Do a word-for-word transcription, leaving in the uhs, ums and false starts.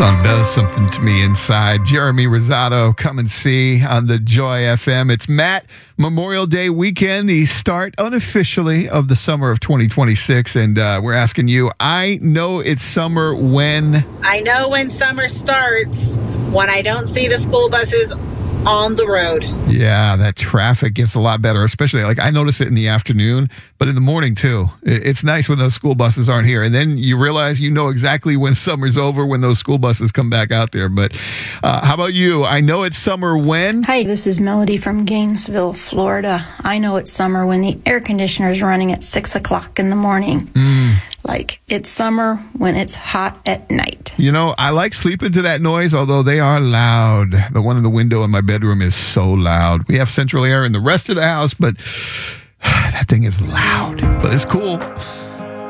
Song does something to me inside. Jeremy Rosado, Come and See on the Joy F M. It's Matt, Memorial Day weekend, the start unofficially of the summer of twenty twenty-six. And uh, we're asking you, I know it's summer when... I know when summer starts, when I don't see the school buses on the road. Yeah, that traffic gets a lot better, especially like I notice it in the afternoon, but in the morning too. It's nice when those school buses aren't here. And then you realize you know exactly when summer's over when those school buses come back out there. But uh, how about you? I know it's summer when? Hi, this is Melody from Gainesville, Florida. I know it's summer when the air conditioner is running at six o'clock in the morning. Mm. Like, it's summer when it's hot at night. You know, I like sleeping to that noise, although they are loud. The one in the window in my bedroom is so loud. We have central air in the rest of the house, but that thing is loud. But it's cool.